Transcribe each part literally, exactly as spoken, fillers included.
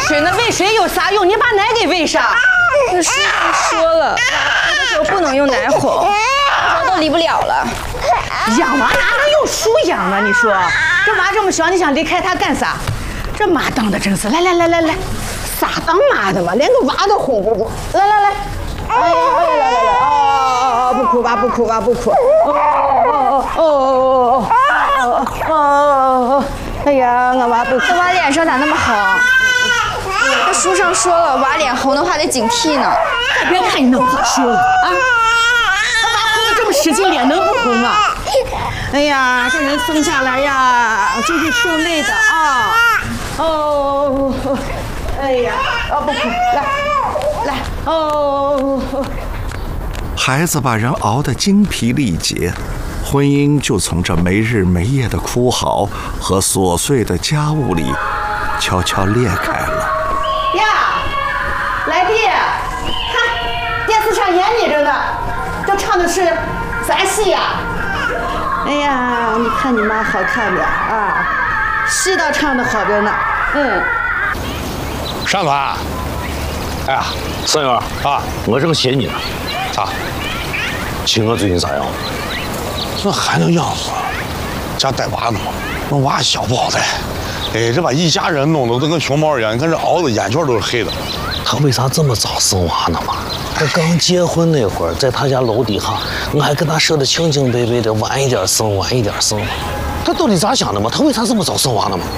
水，那喂水有啥用？你把奶给喂上。 可是你说了，有的时候不能用奶哄，我都离不了了。 养娃哪能用书养啊？你说这娃这么小，你想离开他干啥？这妈当的真是，来来来来来，啥当妈的嘛，连个娃都哄不住。来来来，哎呀，来来来，哦哦哦，不哭吧，不哭吧，不哭。哦哦哦哦哦哦哦哦！哎呀，我娃不哭。 这娃脸上咋那么红？这书上说了，娃脸红的话得警惕呢。 别看你那么好说了啊，那娃哭得这么使劲，脸能不红啊？哎呀，这人生下来呀，就是受累的啊。哦，哎呀，哦不哭，来来，哦。 孩子把人熬得精疲力竭，婚姻就从这没日没夜的哭嚎和琐碎的家务里悄悄裂开了。 呀，来弟，看电视上演你着呢，这唱的是啥戏呀？哎呀，你看你妈好看的啊，戏倒唱的好着呢。嗯， 上团，哎呀，孙女啊，我正寻你呢。咋？秦娥最近咋样？ 那还能样子？家带娃呢嘛，那娃小不好带。哎，这把一家人弄得都跟熊猫一样，你看这熬的眼圈都是黑的。 他为啥这么早生娃呢嘛？他刚结婚那会儿，在他家楼底下，我还跟他说的清清白白的，晚一点生，晚一点生。他到底咋想的嘛？他为啥这么早生娃呢嘛？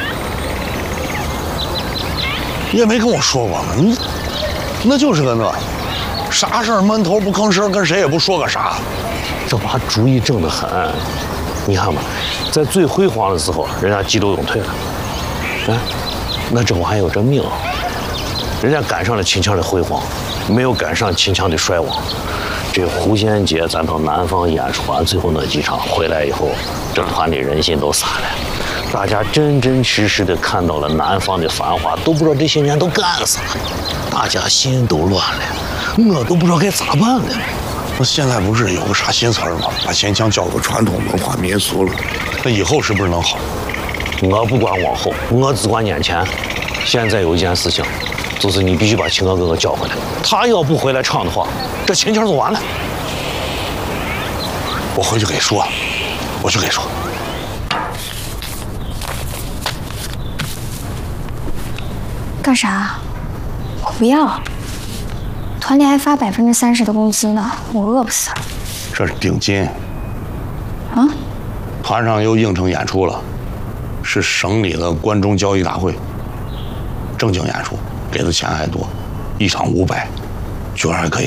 你也没跟我说过嘛，你那就是个那，啥事儿闷头不吭声，跟谁也不说个啥。 这娃主意正得很，你看嘛，在最辉煌的时候，人家激流勇退了，啊，那这娃还有这命，人家赶上了秦腔的辉煌，没有赶上秦腔的衰亡。这狐仙节咱到南方演出完最后那几场回来以后，这团里人心都散了。大家真真实实的看到了南方的繁华，都不知道这些年都干啥了，大家心都乱了，我都不知道该咋办了。 那现在不是有个啥新词儿吗？把秦腔叫做传统文化民俗了，那以后是不是能好？ 我不管往后，我只管眼前。现在有一件事情，就是你必须把秦娥哥哥叫回来。他要不回来唱的话，这秦腔就完了。 我回去给说，我去给说。 干啥？我不要。团里还发百分之三十的工资呢，我饿不死。 这是定金。 啊？ 团上又应承演出了，是省里的关中交谊大会，正经演出，给的钱还多，一场五百，居然还可以。